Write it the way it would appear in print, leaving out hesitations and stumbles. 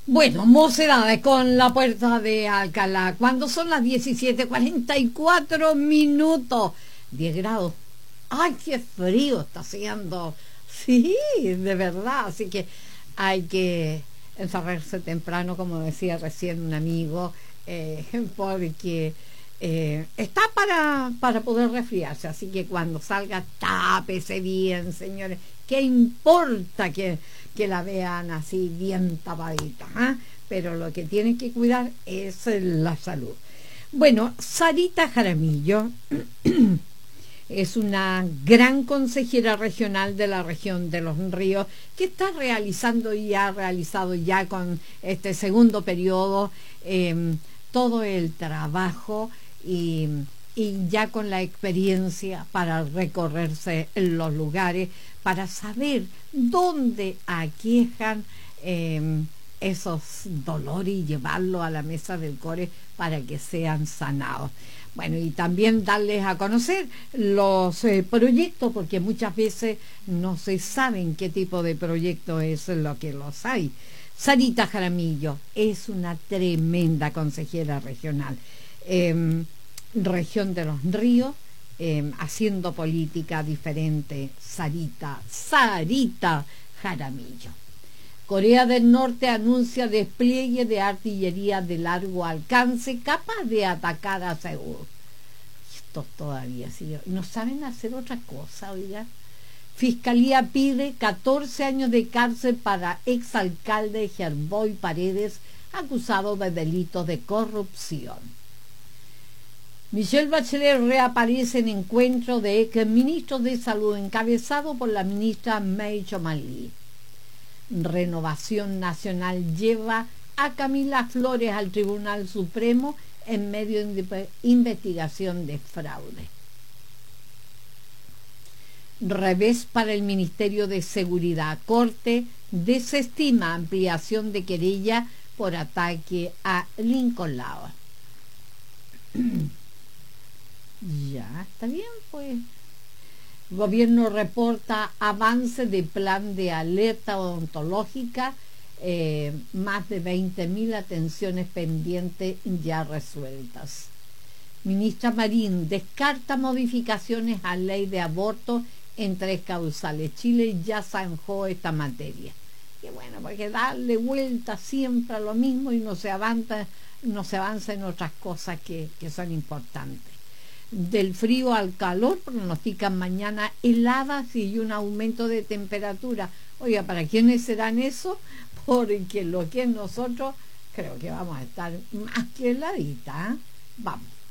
Bueno, Mocedades con la Puerta de Alcalá, cuando son las 17:44, 10 grados. ¡Ay, qué frío está haciendo! Sí, de verdad, así que hay que encerrarse temprano, como decía recién un amigo, porque está para poder resfriarse, así que cuando salga, tápese bien, señores. ¿Qué importa que la vean así bien tapadita? ¿Ah? Pero lo que tienen que cuidar es la salud. Bueno, Sarita Jaramillo es una gran consejera regional de la región de Los Ríos, que está realizando y ha realizado ya con este segundo periodo todo el trabajo y ya con la experiencia para recorrerse en los lugares, para saber dónde aquejan esos dolores y llevarlo a la mesa del core para que sean sanados. Bueno, y también darles a conocer los proyectos, porque muchas veces no se saben qué tipo de proyecto es lo que los hay. Sarita Jaramillo es una tremenda consejera regional. Región de Los Ríos, haciendo política diferente. Sarita Jaramillo. Corea del Norte anuncia despliegue de artillería de largo alcance capaz de atacar a Seúl. Estos todavía, ¿sí? No saben hacer otra cosa, oiga. Fiscalía pide 14 años de cárcel para exalcalde Gerboy Paredes, acusado de delitos de corrupción. Michelle Bachelet reaparece en encuentro de exministros de salud encabezado por la ministra May Chomali. Renovación Nacional lleva a Camila Flores al Tribunal Supremo en medio de investigación de fraude. Revés para el Ministerio de Seguridad. Corte desestima ampliación de querella por ataque a Lincoln Lava. Ya, está bien, pues. Gobierno reporta avance de plan de alerta odontológica, más de 20.000 atenciones pendientes ya resueltas. Ministra Marín descarta modificaciones a ley de aborto en 3 causales. Chile ya zanjó esta materia. Y bueno, porque darle vuelta siempre a lo mismo y no se avanza en otras cosas que son importantes. Del frío al calor pronostican mañana heladas y un aumento de temperatura. Oiga, ¿para quiénes serán eso? Porque lo que es nosotros creo que vamos a estar más que heladitas, ¿eh? Vamos.